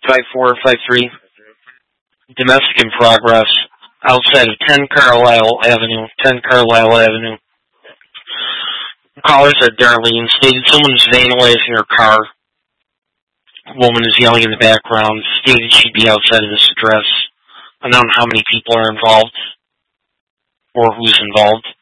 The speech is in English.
5453. Domestic in progress. Outside of 10 Carlisle Avenue. Callers at Darlene stated someone is vandalizing her car. A woman is yelling in the background. Stated she'd be outside of this address. Unknown how many people are involved or who's involved.